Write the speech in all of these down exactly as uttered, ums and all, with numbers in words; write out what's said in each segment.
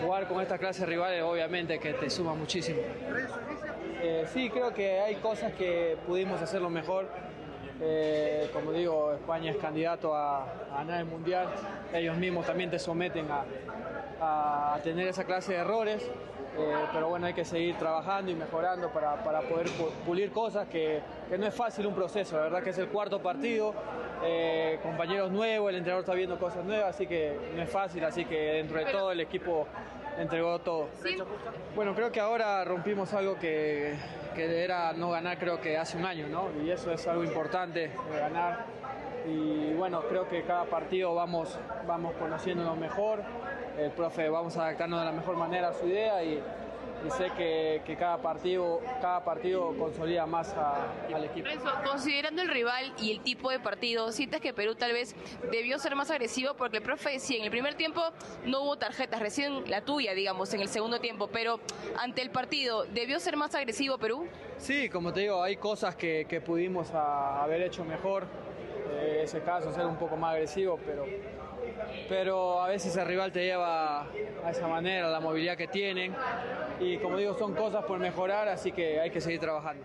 jugar con esta clase de rivales obviamente que te suma muchísimo. Eh, sí, creo que hay cosas que pudimos hacerlo mejor. Eh, como digo, España es candidato a, a ganar el Mundial. Ellos mismos también te someten a, a tener esa clase de errores. Eh, pero bueno, hay que seguir trabajando y mejorando para, para poder pulir cosas que, que no es fácil un proceso. La verdad que es el cuarto partido, eh, compañeros nuevos, el entrenador está viendo cosas nuevas, así que no es fácil, así que dentro de todo el equipo entregó todo. ¿Sí? Bueno, creo que ahora rompimos algo que, que era no ganar, creo que hace un año, ¿no? Y eso es algo importante, de ganar. Y bueno, creo que cada partido vamos, vamos conociéndonos mejor. El profe vamos adaptarnos de la mejor manera a su idea y, y sé que, que cada partido cada partido consolida más a, al equipo. Renzo, considerando el rival y el tipo de partido, ¿sientes que Perú tal vez debió ser más agresivo? Porque el profe decía, en el primer tiempo no hubo tarjetas, recién la tuya, digamos, en el segundo tiempo, pero ante el partido, ¿debió ser más agresivo Perú? Sí, como te digo, hay cosas que, que pudimos a, haber hecho mejor. En ese caso, ser un poco más agresivo, pero... pero a veces el rival te lleva a esa manera, la movilidad que tienen y como digo son cosas por mejorar, así que hay que seguir trabajando.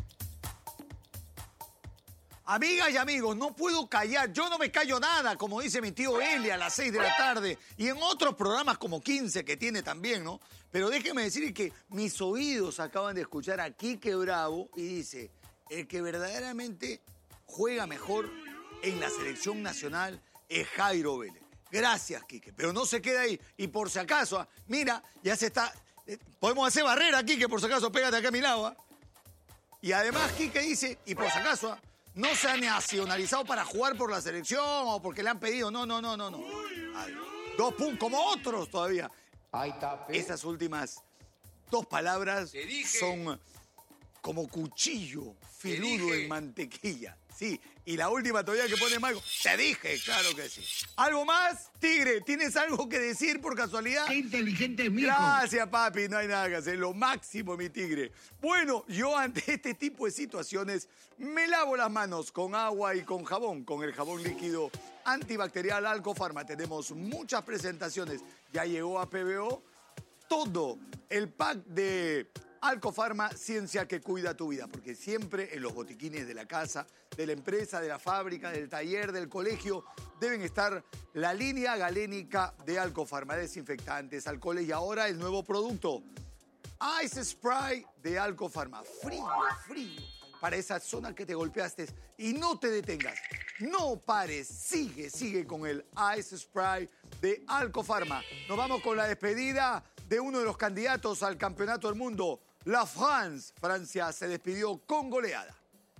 Amigas y amigos, no puedo callar, yo no me callo nada, como dice mi tío Eli a las seis de la tarde y en otros programas como quince que tiene también, ¿no? Pero déjenme decir que mis oídos acaban de escuchar a Quique Bravo y dice, el que verdaderamente juega mejor en la selección nacional es Jairo Vélez. Gracias, Quique, pero no se queda ahí. Y por si acaso, mira, ya se está... Eh, podemos hacer barrera, Quique, por si acaso, pégate acá a mi lado. ¿eh? Y además, Quique dice, y por si acaso, no se ha nacionalizado para jugar por la selección o porque le han pedido. No, no, no, no, no. Ay, dos puntos, como otros todavía. Ahí está, Pe. Esas últimas dos palabras son como cuchillo filudo en mantequilla. Sí, y la última todavía que pone Marco. Te dije, claro que sí. ¿Algo más? Tigre, ¿tienes algo que decir por casualidad? Qué inteligente es mi hijo. Gracias, papi, no hay nada que hacer. Lo máximo, mi tigre. Bueno, yo ante este tipo de situaciones me lavo las manos con agua y con jabón, con el jabón líquido antibacterial Alcofarma. Tenemos muchas presentaciones. Ya llegó a P B O todo el pack de Alcofarma, ciencia que cuida tu vida, porque siempre en los botiquines de la casa, de la empresa, de la fábrica, del taller, del colegio, deben estar la línea galénica de Alcofarma, desinfectantes, alcoholes y ahora el nuevo producto, Ice Spray de Alcofarma. Frío, frío, para esa zona que te golpeaste y no te detengas, no pares, sigue, sigue con el Ice Spray de Alcofarma. Nos vamos con la despedida de uno de los candidatos al Campeonato del Mundo, la France. Francia se despidió con goleada.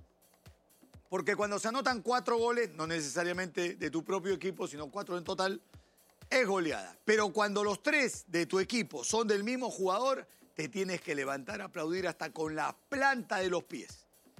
Porque cuando se anotan cuatro goles, no necesariamente de tu propio equipo, sino cuatro en total, es goleada. Pero cuando los tres de tu equipo son del mismo jugador, te tienes que levantar a aplaudir hasta con la planta de los pies.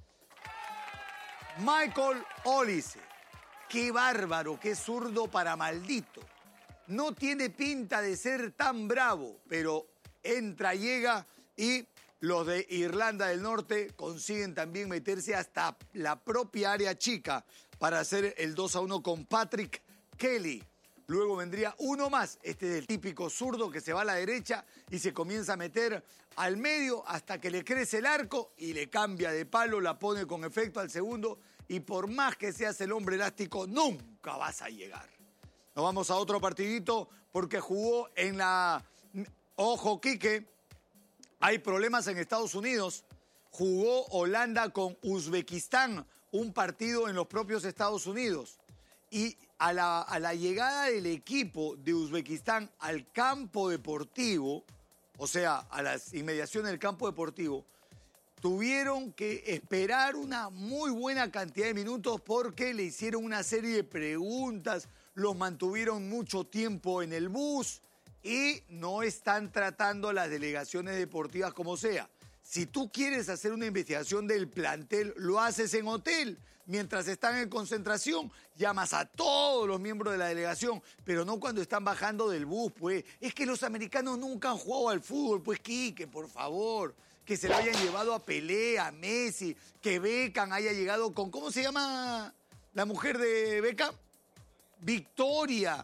Michael Olise, qué bárbaro, qué zurdo para maldito. No tiene pinta de ser tan bravo, pero entra, llega y los de Irlanda del Norte consiguen también meterse hasta la propia área chica para hacer el dos a uno con Patrick Kelly. Luego vendría uno más, este del típico zurdo que se va a la derecha y se comienza a meter al medio hasta que le crece el arco y le cambia de palo, la pone con efecto al segundo y por más que seas el hombre elástico, nunca vas a llegar. Nos vamos a otro partidito porque jugó en la... Ojo, Quique, hay problemas en Estados Unidos. Jugó Holanda con Uzbekistán, un partido en los propios Estados Unidos. Y a la, a la llegada del equipo de Uzbekistán al campo deportivo, o sea, a las inmediaciones del campo deportivo, tuvieron que esperar una muy buena cantidad de minutos porque le hicieron una serie de preguntas, los mantuvieron mucho tiempo en el bus y no están tratando las delegaciones deportivas como sea. Si tú quieres hacer una investigación del plantel, lo haces en hotel. Mientras están en concentración, llamas a todos los miembros de la delegación, pero no cuando están bajando del bus, pues. Es que los americanos nunca han jugado al fútbol, pues, Quique, por favor. Que se lo hayan llevado a Pelé, a Messi, que Beckham haya llegado con... ¿Cómo se llama la mujer de Beckham? Victoria.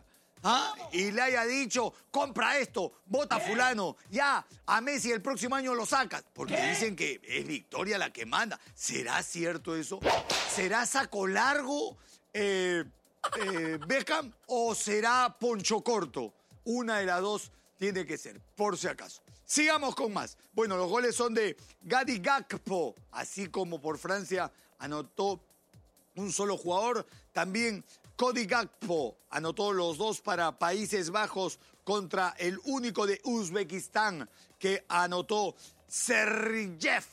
¿Ah? Y le haya dicho, compra esto, vota fulano, ya, a Messi el próximo año lo sacas. Porque dicen que es Victoria la que manda. ¿Será cierto eso? ¿Será saco largo eh, eh, Beckham o será poncho corto? Una de las dos tiene que ser, por si acaso. Sigamos con más. Bueno, los goles son de Gadi Gakpo, así como por Francia anotó un solo jugador. También Cody Gakpo anotó los dos para Países Bajos contra el único de Uzbekistán que anotó Sergeyev.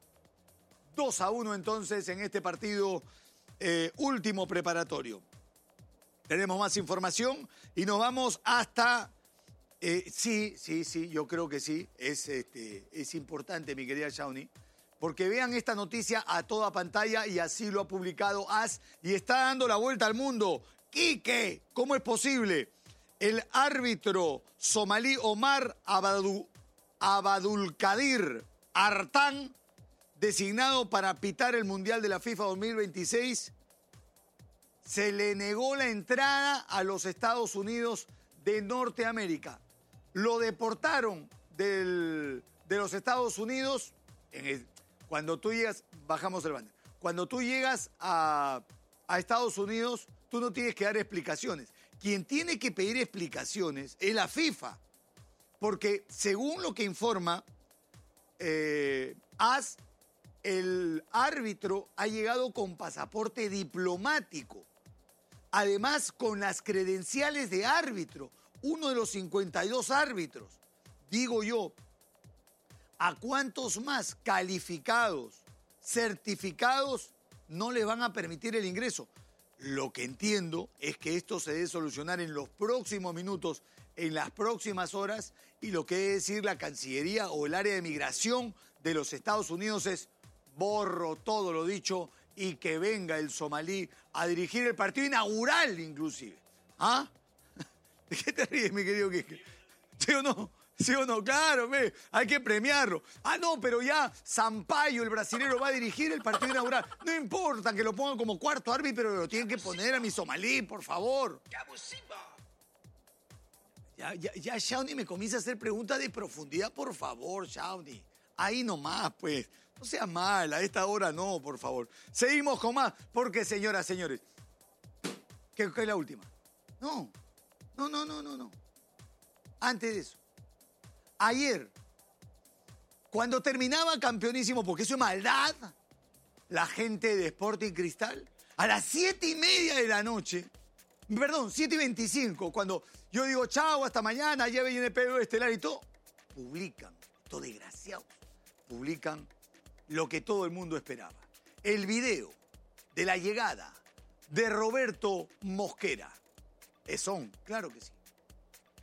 dos a uno entonces en este partido eh, último preparatorio. Tenemos más información y nos vamos hasta... Eh, sí, sí, sí, yo creo que sí. Es, este, es importante, mi querida Shawnee. Porque vean esta noticia a toda pantalla y así lo ha publicado A S y está dando la vuelta al mundo. Quique, ¿cómo es posible? El árbitro somalí Omar Abadu, Abadulkadir Artan, designado para pitar el Mundial de la FIFA dos mil veintiséis, se le negó la entrada a los Estados Unidos de Norteamérica. Lo deportaron del, de los Estados Unidos en el... Cuando tú llegas, bajamos el banner. Cuando tú llegas a, a Estados Unidos, tú no tienes que dar explicaciones. Quien tiene que pedir explicaciones es la FIFA. Porque según lo que informa eh, A S, el árbitro ha llegado con pasaporte diplomático. Además, con las credenciales de árbitro. Uno de los cincuenta y dos árbitros. Digo yo, ¿a cuántos más calificados, certificados, no les van a permitir el ingreso? Lo que entiendo es que esto se debe solucionar en los próximos minutos, en las próximas horas, y lo que debe decir la Cancillería o el área de migración de los Estados Unidos es borro todo lo dicho y que venga el somalí a dirigir el partido inaugural inclusive. ¿Ah? ¿De qué te ríes, mi querido Quique? ¿Sí o no? ¿Sí o no? Claro, ve, hay que premiarlo. Ah, no, pero ya Sampaio, el brasilero, va a dirigir el partido inaugural. No importa que lo pongan como cuarto árbitro, pero lo tienen que poner a mi somalí, por favor. Ya, ya, ya Shawnee me comienza a hacer preguntas de profundidad, por favor, Shawnee. Ahí nomás, pues. No sea mala, a esta hora no, por favor. Seguimos con más, porque, señoras, señores, ¿qué, qué es la última? No, no, no, no, no, no. Antes de eso. Ayer, cuando terminaba Campeonísimo, porque eso es maldad, la gente de Sporting Cristal, a las siete y media de la noche, perdón, siete y veinticinco, cuando yo digo chao, hasta mañana, ya viene Pedro Estelar y todo, publican, estos desgraciados, publican lo que todo el mundo esperaba. El video de la llegada de Roberto Mosquera. Es son, claro que sí.